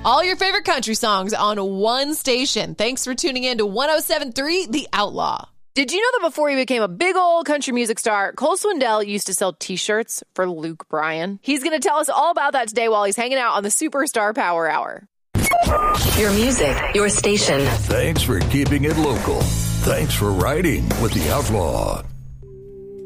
All your favorite country songs on one station. Thanks for tuning in to 107.3 The Outlaw. Did you know that before he became a big old country music star, Cole Swindell used to sell T-shirts for Luke Bryan? He's going to tell us all about that today while he's hanging out on the Superstar Power Hour. Your music, your station. Thanks for keeping it local. Thanks for riding with The Outlaw.